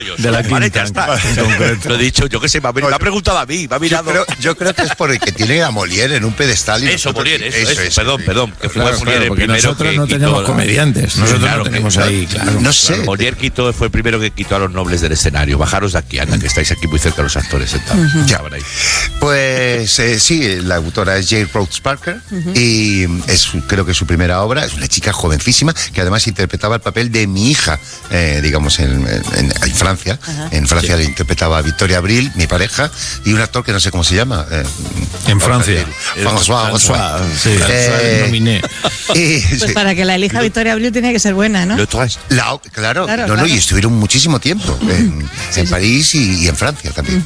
De la Vale, quinta, ya está. en concreto. Lo he dicho, yo qué sé, me ha preguntado a mí, me ha mirado. Yo creo que es porque tiene a Molière en un pedestal. Eso, Molière, eso es. Perdón, que fue Claro, Molière el porque primero nosotros que no quitó, tenemos comediantes. Nosotros Claro no que tenemos no. ahí, claro. No sé. Molière fue el primero que quitó a los nobles del escenario. Bajaros de aquí, anda, que estáis aquí muy cerca de los actores sentados. Ya. Saben ahí. Pues sí, la autora es Jane Rhodes Parker y creo que es su primera obra. Es una chica jovencísima que además interpretaba el papel de mi hija, digamos, en Francia. En Francia le interpretaba a Victoria Abril, mi pareja, y un actor que no sé cómo se llama. En Francia. François. Sí, nominé. Pues para que la elija Victoria Abril tiene que ser buena, ¿no? Claro, Claro. y estuvieron muchísimo tiempo en París y en Francia también.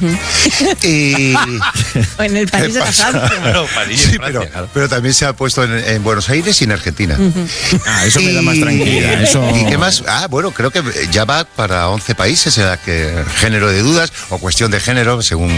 O en el país de la Francia. Claro, París, Sí, Francia, claro. pero también se ha puesto en Buenos Aires y en Argentina. Eso me da más tranquilidad. Eso... ¿Y qué más? Bueno, creo que ya va para 11 países género de dudas o cuestión de género, según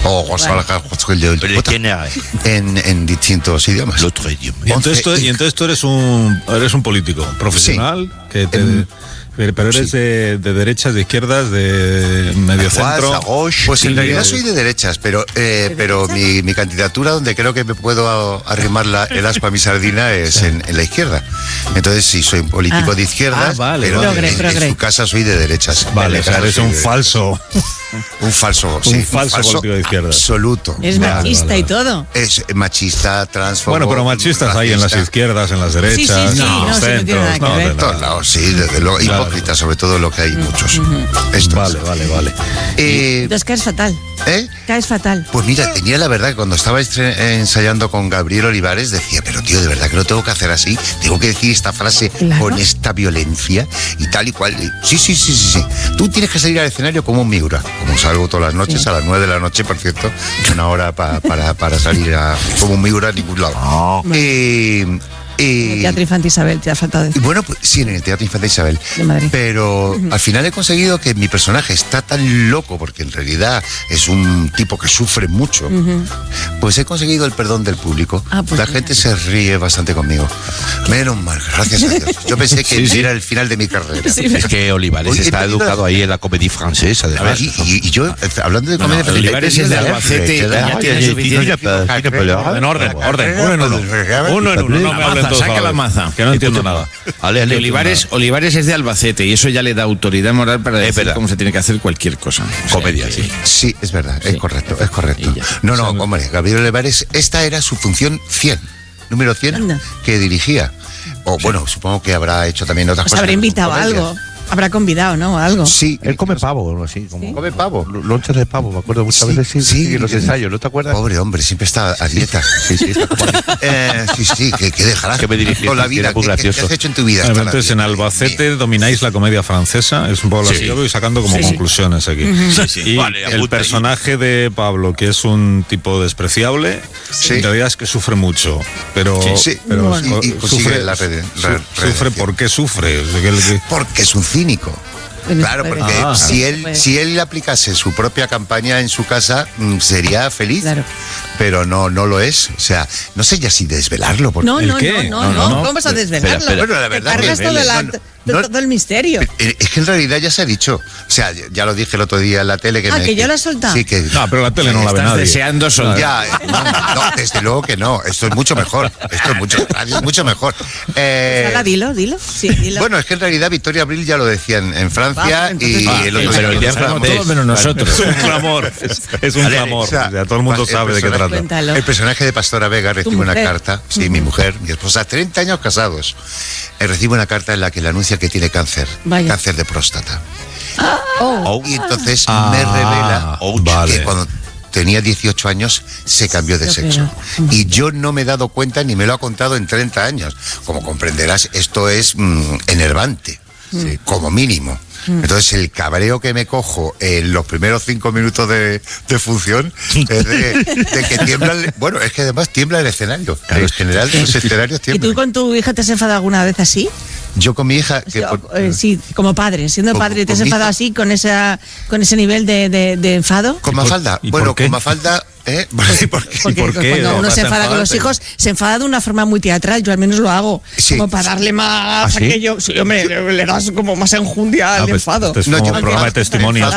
en distintos idiomas. Y entonces tú eres un político profesional pero eres de derechas, de izquierdas, de medio centro. Pues en realidad soy de derechas, pero mi candidatura donde creo que me puedo arrimar el aspa a mi sardina es en la izquierda. Entonces sí, soy un político de izquierdas, vale, pero progre. en su casa soy de derechas. Vale, o sea, eres un falso. Un falso político de izquierda. Absoluto. Es machista y todo. Es machista, transfobo. Bueno, pero machistas hay en las izquierdas, en las derechas, Sí, en no, los sí, no tiene centros. nada que ver. En todos lados, sí, desde luego. Hipócritas, sobre todo lo que hay muchos. Vale. Entonces caes fatal. Caes fatal. Pues mira, tenía la verdad que cuando estaba ensayando con Gabriel Olivares decía, pero tío, de verdad que lo tengo que hacer así, tengo que decir esta frase con esta violencia y tal y cual. Sí. Tú tienes que salir al escenario como un Miura, como salgo todas las noches, a las 9 de la noche, por cierto, una hora para salir como un Miura a ningún lado. El Teatro Infante Isabel, te ha faltado decir. Bueno, pues sí, en el Teatro Infante Isabel. De Madrid. Pero al final he conseguido que mi personaje está tan loco, porque en realidad es un tipo que sufre mucho, pues he conseguido el perdón del público. Pues la gente se ríe bastante conmigo. Menos mal, gracias a Dios. Yo pensé que era el final de mi carrera. Es que Olivares está educado ahí en la comédie francesa, además. Y yo, hablando de comedia... Olivares es de Albacete. En orden. Uno en uno. No me hablen todos. Saca la maza. Que no entiendo nada. Olivares es de Albacete y eso ya le da autoridad moral para decir cómo se tiene que hacer cualquier cosa. Comedia, sí. Sí, es verdad, es correcto. No, hombre, Gabriel Olivares, esta era su función 100, número 100 que dirigía. Bueno, supongo que habrá hecho también otras cosas. Habrá invitado a algo. Habrá convidado, ¿no? Algo. Sí. Él come pavo, ¿no? Así, como come pavo. Lonchas de pavo, me acuerdo muchas veces. Sí, en los ensayos, ¿no te acuerdas? Pobre hombre, siempre está a dieta. Está como que dejarás que me dirigí toda la vida. ¿Qué has hecho en tu vida? Entonces, en Albacete domináis la comedia francesa, es un poco lo que yo voy sacando como conclusiones aquí. Y el personaje de Pablo, que es un tipo despreciable, en realidad es que sufre mucho, pero sufre la red. ¿Sufre por qué sufre? Porque es un cínico. Claro, porque si él aplicase su propia campaña en su casa, sería feliz. Claro. Pero no lo es. O sea, no sé ya si desvelarlo. Porque no, ¿cómo vas a desvelarlo? Bueno, la verdad, cargas todo el misterio. Es que en realidad ya se ha dicho. O sea, ya lo dije el otro día en la tele. Que ya lo has soltado. Sí, que... No, pero la tele no la ve nadie. Deseando soltar. No, desde luego que no. Esto es mucho mejor. Mucho mejor. Dilo. Sí, dilo. Bueno, es que en realidad Victoria Abril ya lo decía en Francia y el otro pero el día todos menos nosotros. Es un clamor. Es un clamor. O sea, todo el mundo sabe de qué trata. Cuéntalo. El personaje de Pastora Vega recibe una carta. Sí, mi mujer, mi esposa, 30 años casados. Recibe una carta en la que le anuncia que tiene cáncer. Vaya. Cáncer de próstata. Y entonces me revela que cuando tenía 18 años se cambió de sexo. Y yo no me he dado cuenta ni me lo ha contado en 30 años. Como comprenderás, esto es enervante, como mínimo. Entonces el cabreo que me cojo en los primeros 5 minutos de función es de que tiembla, bueno, es que además tiembla el escenario. Claro, en general los escenarios tiemblan. ¿Y tú con tu hija te has enfadado alguna vez así? Yo con mi hija... sí, como padre, siendo padre, ¿te has enfadado así con ese nivel de enfado? ¿Con Mafalda? Bueno, con Mafalda... Porque cuando uno se enfada con los hijos, se enfada de una forma muy teatral. Yo al menos lo hago. Como para darle más aquello. Sí, hombre, le das como más enjundia al enfado. Este es como un programa de testimonios.